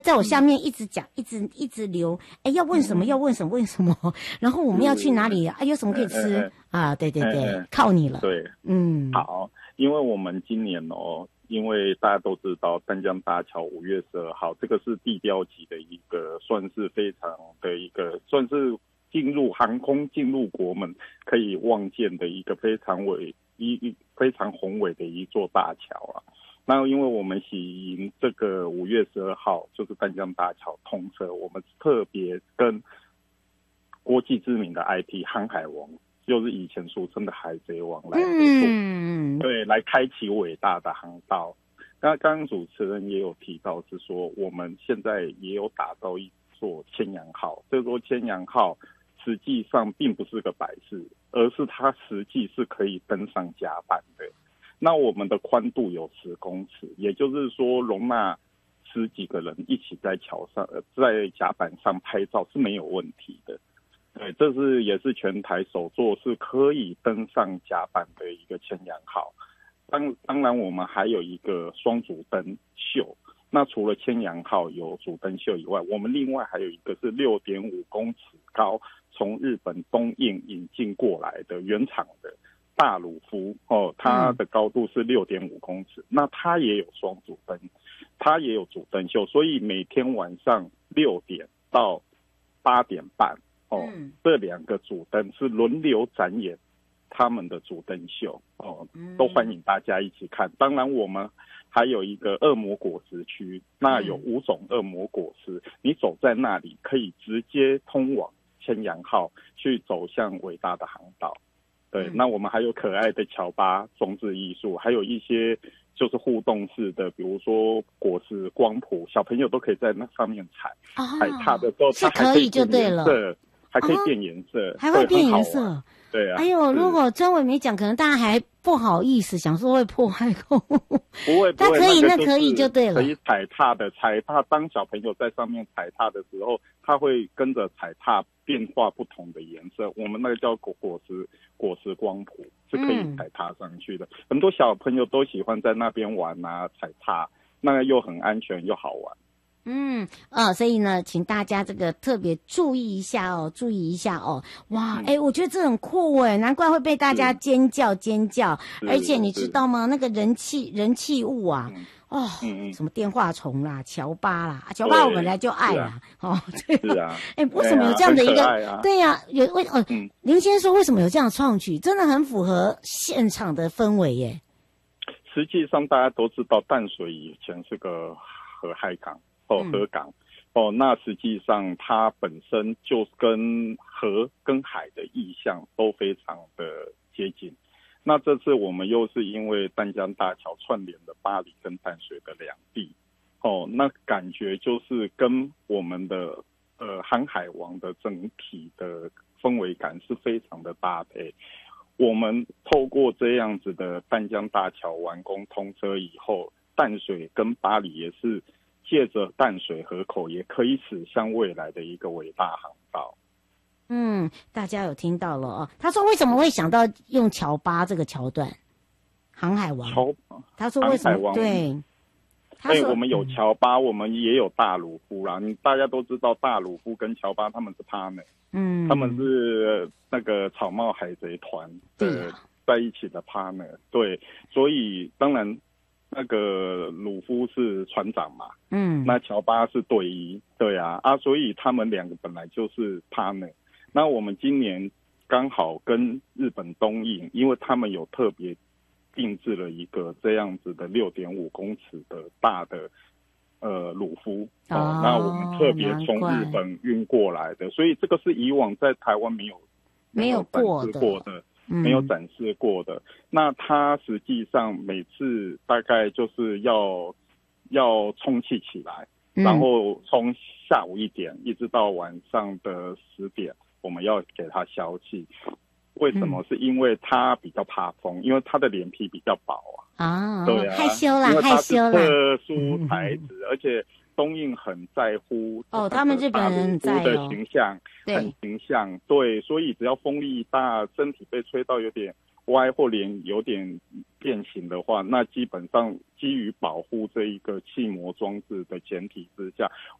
在我下面一直讲，一直留，要问什么，要问什么，问什么，然后我们要去哪里啊？有什么可以吃啊？对对对，靠你了。 对，好，因为我们今年因为大家都知道淡江大桥5月12号，这个是地标级的一个，算是非常的一个，算是进入航空进入国门可以望见的一个非常宏伟的一座大桥啊。那因为我们喜迎这个5月12号就是淡江大桥通车，我们特别跟国际知名的 IP 航海王，就是以前俗称的海贼王来合作，对，来开启伟大的航道。刚刚主持人也有提到，是说我们现在也有打造一座千阳号，这座千阳号实际上并不是个摆饰，而是它实际是可以登上甲板的。那我们的宽度有10公尺，也就是说容纳10几个人一起在桥上，在甲板上拍照是没有问题的。对，这也是全台首座是可以登上甲板的一个千阳号。当然，我们还有一个双主灯秀。那除了千阳号有主灯秀以外，我们另外还有一个是6.5公尺高，从日本东印引进过来的原厂的大鲁夫它的高度是6.5公尺，那它也有双主灯，它也有主灯秀，所以每天晚上6点到8点半这2个主灯是轮流展演他们的主灯秀都欢迎大家一起看。当然我们还有一个恶魔果实区，那有5种恶魔果实，你走在那里可以直接通往千阳号，去走向伟大的航道。对，那我们还有可爱的桥巴装置艺术，还有一些就是互动式的，比如说果实光谱，小朋友都可以在那上面踩踏的时候，它还可以就对了，还可以变颜色， 还会变颜色。 对啊， 如果专伟没讲，可能大家还不好意思，想说会破坏公物。 不会， 那可以，那可以就对了。 可以踩踏，当小朋友在上面踩踏的时候，他会跟着踩踏变化不同的颜色。我们那个叫果实光谱，是可以踩踏上去的。很多小朋友都喜欢在那边玩踩踏，那个又很安全又好玩。 所以呢，请大家这个特别注意一下哦。哇，我觉得这很酷难怪会被大家尖叫。而且你知道吗？那个人气物啊，什么电话虫啦、乔巴啦，乔巴我本来就爱啦， 是啊， 为什么有这样的一个？对呀，林先生说为什么有这样的创举，真的很符合现场的氛围耶。 实际上大家都知道，淡水以前是个河港那实际上它本身就跟河跟海的意象都非常的接近。那这次我们又是因为淡江大桥串联了八里跟淡水的两地那感觉就是跟我们的航海王的整体的氛围感是非常的搭配。我们透过这样子的淡江大桥完工通车以后，淡水跟八里也是借着淡水河口也可以驶向未来的一个伟大航道。 大家有听到了他说为什么会想到用乔巴这个桥段？航海王。他说为什么？对。 我们有乔巴，我们也有大鲁夫啦。大家都知道大鲁夫跟乔巴他们是 partner，他们是那个草帽海贼团的在一起的 partner。对，所以当然那个鲁夫是船长嘛，那乔巴是队医，对啊，所以他们2个本来就是 partner。那我们今年刚好跟日本东印，因为他们有特别定制了一个这样子的6.5公尺的大的鲁夫那我们特别从日本运过来的，所以这个是以往在台湾没有过的。没有展示过的。那它实际上每次大概就是要充气起来，然后从下午1点一直到晚上的10点，我们要给它消气。为什么？是因为它比较怕风，因为它的脸皮比较薄对啊， 害羞啦， 因为它是特殊材质，而且东印很在乎他们日本人很在乎的形象，很形象，对，所以只要风力大，身体被吹到有点歪或脸有点变形的话，那基本上基于保护这一个气膜装置的前提之下，